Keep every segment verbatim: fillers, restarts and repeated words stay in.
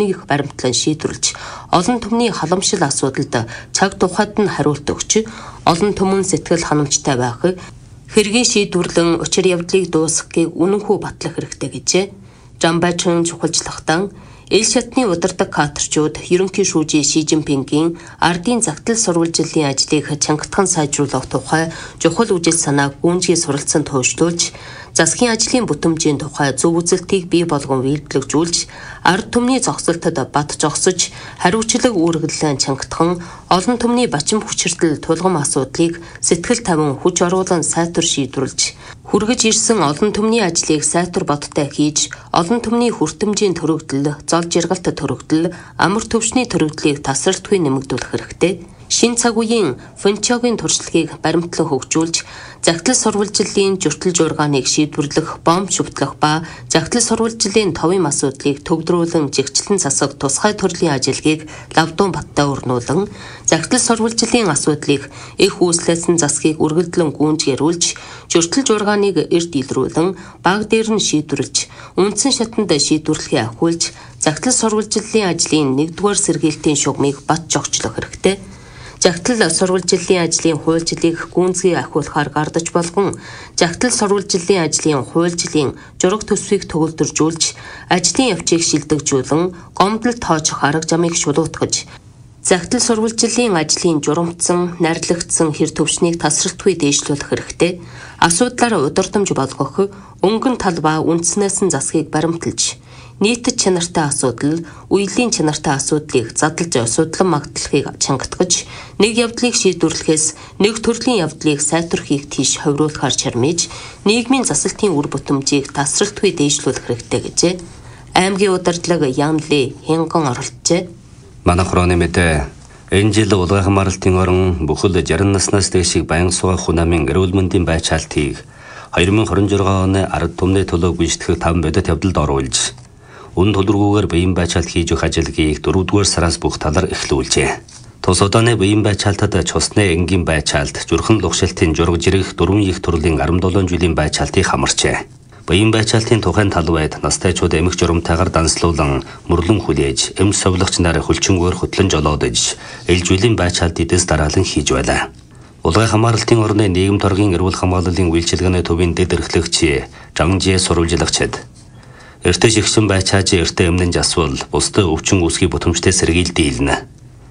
түмнийг баримтлан шийдвэрлэж, олон түмний халамжил асуудалд цаг тухайд нь хариулт өгч, олон түмэн сэтгэл ханамжтай байх, хэргийг шийдвэрлэн учир явдлыг дуусгахыг үнэнхүү батлах хэрэгтэй гэжээ. Жамбайчин чухалжлахтан эл шатны удирдаг кадрчууд ерөнхий шүүжийн Ши Жинпингийн ардын загтал сурвалжлалын ажлыг чангатхан сайжруулах тухай чухал үжил санааг гүнзгий суралцсан туушдуулж, засгийн ажлын бүтэмжийн тухай зөв үзэлтийг бий болгон үйлдвэрлэгжүүлж, ард түмний зогсолтод бат жогсож, хариуцлага үүргэлэн чангатхан олон түмний бачим хүчирдэл тулгам асуудлыг сэтгэл тавин хүч оруулан сайтар шийдвэрлэж, хүргэж ирсэн олон түмний ажлыг сайтар бодтой хийж, олон түмний хүртэмжийн төрөгдөл, зол жаргалт төрөгдөл, амар төвшний төрөгдлийг тасралтгүй нэмэгдүүлэх хэрэгтэй. Шин цаг үеийн фэнчогийн туршлагыг баримтлан хөгжүүлж, загтал сурвалжлалын журтал жургааныг шийдвэрлэх, бомб шүтлэх ба загтал сурвалжлалын товын асуудлыг төгдрүүлэн жигчлэн засах тусгай төрлийн ажилгийг лавдуун баттай өрнүүлэн, загтал сурвалжлалын асуудлыг их үүслээсэн засгийг үргэлжлэн гүнзгийрүүлж, журтал жургааныг эрт илрүүлэн, баг дээр нь шийдвэрлэж, үндсэн шатанд шийдвэрлэхээ ахиулж, загтал сурвалжлалын ажлын нэгдүгээр сэргээлтийн шугамыг бат жогчлох хэрэгтэй. Загтал сурвалжлалын ажлын хуульчлалыг гүнзгий ахиулахаар гардаж болгон, загтал сурвалжлалын ажлын хуульчлалын жураг төсвийг төгөлдржүүлж, ажлын явцыг шилдэгжүүлэн, гомдол тоожох арга замыг шулуутгаж, загтал сурвалжлалын ажлын журамтсан, найрлагдсан хэр төвшнийг тасралтгүй дээшлүүлэх хэрэгтэй. Асуудлаар удирдамж болгох, өнгөн тал ба үндснээс нь засгийг баримталж, нийтэд чанартай асуудал, үеийн чанартай асуудлыг задлж судлан магтлахыг чангатгаж, нэг явдлыг шийдвэрлэхээс нэг төрлийн явдлыг сайтархийг тийш ховируулахар чармиж, нийгмийн засалтын үр бүтэмжийг тасралтгүй дээшлүүлэх хэрэгтэй гэжээ. Аймгийн удирдлага Янлэ Хянган оролцжээ. Манай хороны мэдээ энэ жил улгай хамгаалалтын орон бүхэл шарх наснаас дээшийг баян суугах хүн амын эрүүл мэндийн байцаалтыг две тысячи двадцать шесть оны ард түмний төлөө гүйцэтгэх таван бодит явдалд оруулж, үн төлөвлөгөөр биеийн байцаалт хийж өгөх ажилгийг дөрөвдүгээр сараас бүх талаар эхлүүлжээ. Тус удааны биеийн байцаалтад цусны энгийн байцаалт, зүрхэн лугшилтын жураг жирэх дөрвөн их төрлийн арам-долоон жилийн байцаалтыг хамарчээ. Биеийн байцаалтын тухайн тал байд настайчууд эмх журамтайгаар данслуулан мөрлөн хүлээж, эмс совлогч нар хөлчөнгөөр хөтлөн жолоодож, эл жилийн байцаалт эдэс дараалан хийж байлаа. Улгай хамгаалалтын орны нийгэм торгийн эрүүл хамгааллын үйлчилгээний төвийн дэд эрхлэгч Жанжээ сурвалжлагчид эртэ шигшин байцааж эртэ эмнэн жасвал бусдад өвчин үүсгий бүтэмжтэй сэргийл дийлнэ.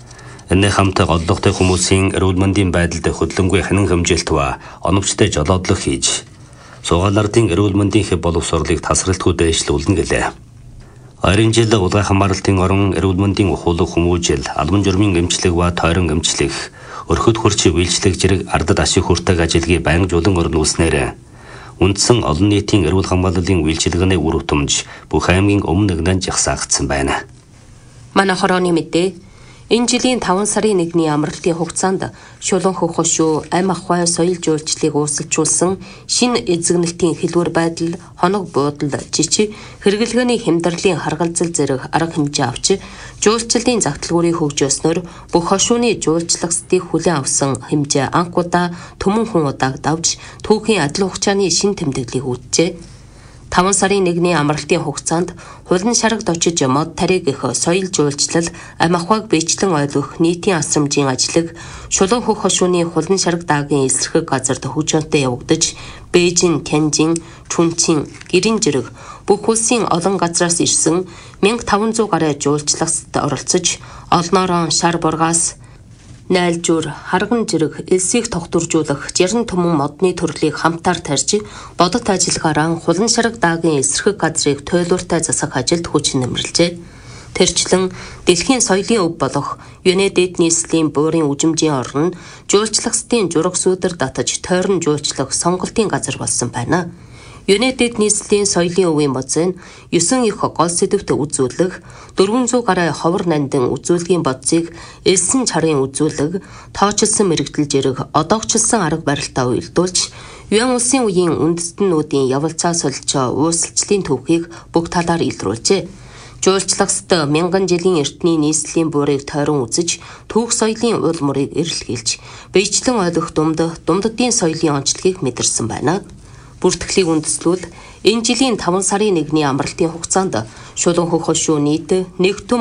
Энэ хамтаа голлогтой хүмүүсийн эрүүл мэндийн байдалд хөдөлгөөнгүй ханин хэмжилт ба оновчтой жолоодлого хийж, суугаалардын эрүүл мэндийн хэв боловсролыг тасралтгүй дээшлүүлнэ гэлээ. Ойрын жил улгай хамгаалалтын орон эрүүл мэндийн ухуулаг хүмүүжил, албан журмын эмчлэг ба тойрон эмчлэх, өрхөд хурц үйлчлэг зэрэг ардад ашиг хүртэг ажилгийг байнгжуулан өрнүүлснээр үндсэн олон нийтийн эрүүл хамгааллын үйлчилгээний үр дүнж бүх аймгийн өмнө нэгнэн жагсаагдсан байна. Манай хорооны мэдээ энэ жилийн таван сарын нэгний амралтын хугацаанд Шулуун хөх хошуу амь ахуй соёл жуулчлалыг уусалжуулсан шинэ эзэгнэлтийн хэлбэр байдал, хоног буудал, жичи хэрэглгээний хямдралын харгалзал зэрэг арга хэмжээ авч жуулчлалын загталгуурыг хөгжөөснөөр бүх хошууны жуулчлагчдыг хүлээн авсан хэмжээ анх удаа түмэн хүн удааг давж түүхийн адил хугацааны шин тэмдэглэлийг үүджээ. таван сарын нэгний амралтын хугацаанд хулан шарагт очиж мод тариг их соёл жуулчлал, амь ахуйг биечлэн ойлгох нийтийн асрамжийн ажлыг Шулуун хөх хошууны хулан шараг даагийн эсрэг газарт хөгжөөнтэй явагдаж, Бээжин, Тянжин, Чүнчин, Гэрийн зэрэг бүх улсын олон газраас ирсэн мянга таван зуун гаруй жуулчлагчид оролцож, олноороо шар бургаас найлжуур, харган зэрэг элсийг тогтворжуулах жарган түмэн модны төрлийг хамтаар тарьж, бодит ажиллагаараа хулан шараг даагийн эсрэг газрыг туйлууртай засах ажилд хүч нэмэрлэжээ. Тэрчлэн дэлхийн соёлын өв болох Юнэтэд нийслэлийн буурын үжимжийн орн жуулчлагчдын жураг сүүдэр татаж тойрон жуулчлах сонголтын газар болсон байна. Юнэтэд нийслэлийн соёлын өвийн бодзын есөн их гол сэдвт үзүүлэх, дөрвөн зуун гаруй ховор нандин үзүүлгийн бодзыг элсэн чарын үзүүлэг, тоочилсан мэрэгдэл зэрэг одоогчлсан арга барилтаа уялдуулж, Юан улсын үеийн үндэстнүүдийн явалцаа солилцоо уусалчлалын төвхийг бүх талаар илрүүлжээ. Жуулчлагчд мянган жилийн эртний нийслэлийн буурыг тойрон үзэж, түүх соёлын уул мурыг эрэлхийлж, биечлэн ойлгох думд думддын соёлын онцлогийг мэдэрсэн байна. Бүртгэлийг үндэслүүл энэ жилийн таван сарын нэгний амралтын хугацаанд Шулуун хөх хошуу нийт нэг